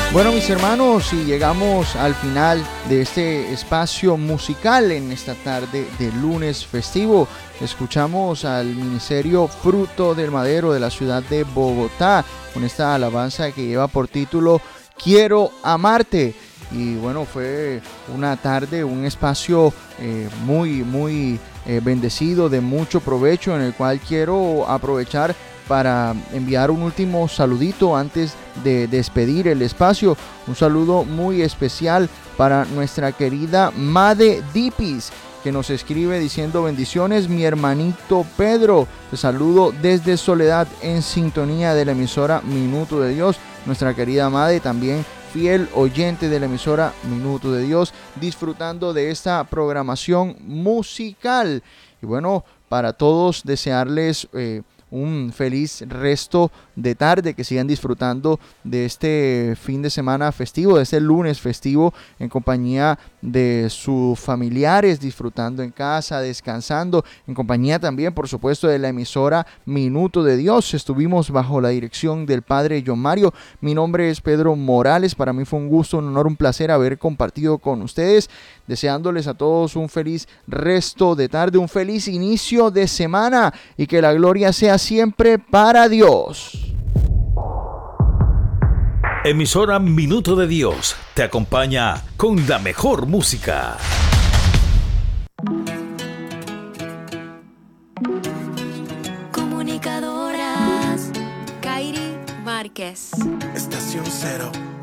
Bueno, mis hermanos, y llegamos al final de este espacio musical en esta tarde de lunes festivo. Escuchamos al ministerio Fruto del Madero de la ciudad de Bogotá con esta alabanza que lleva por título Quiero amarte. Y bueno, fue una tarde, un espacio muy bendecido, de mucho provecho, en el cual quiero aprovechar para enviar un último saludito antes de despedir el espacio. Un saludo muy especial para nuestra querida Made Dipis, que nos escribe diciendo: bendiciones, mi hermanito Pedro. Te saludo desde Soledad, en sintonía de la emisora Minuto de Dios. Nuestra querida Made, también fiel oyente de la emisora Minuto de Dios, disfrutando de esta programación musical. Y bueno, para todos desearles un feliz resto de tarde, que sigan disfrutando de este fin de semana festivo, de este lunes festivo, en compañía de sus familiares, disfrutando en casa, descansando, en compañía también, por supuesto, de la emisora Minuto de Dios. Estuvimos bajo la dirección del padre John Mario. Mi nombre es Pedro Morales. Para mí fue un gusto, un honor, un placer haber compartido con ustedes, deseándoles a todos un feliz resto de tarde, un feliz inicio de semana, y que la gloria sea siempre para Dios. Emisora Minuto de Dios te acompaña con la mejor música. Comunicadoras Kairi Márquez. Estación Cero.